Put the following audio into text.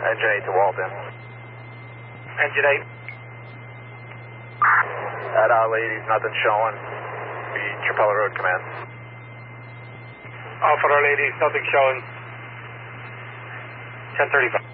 Engine 8 to Walden. Engine 8. At ladies, nothing showing. The Trapella Road command. For our ladies, nothing showing. 1035.